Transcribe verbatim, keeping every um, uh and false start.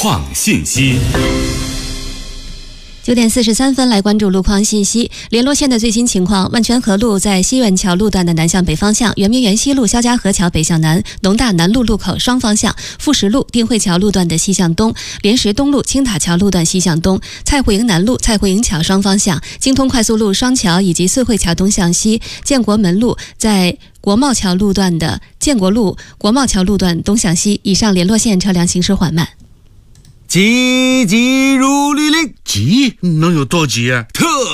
况信息。 九点四十三分，来关注路况信息。联络线的最新情况：万泉河路在西苑桥路段的南向北方向，圆明园西路肖家河桥北向南，农大南路路口双方向，富石路定慧桥路段的西向东，莲石东路青塔桥路段西向东，蔡户营南路蔡户营桥双方向，京通快速路双桥以及四惠桥东向西，建国门路在国贸桥路段的建国路国贸桥路段东向西。以上联络线车辆行驶缓慢。 急急如律令， 急能有多急啊？ 特